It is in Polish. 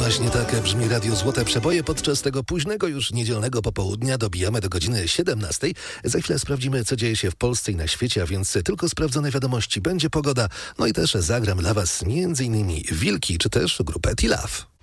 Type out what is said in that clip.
Właśnie tak brzmi Radio Złote Przeboje. Podczas tego późnego już niedzielnego popołudnia dobijamy do godziny 17. Za chwilę sprawdzimy, co dzieje się w Polsce i na świecie, a więc tylko sprawdzone wiadomości. Będzie pogoda, no i też zagram dla Was m.in. Wilki, czy też grupę T-Love.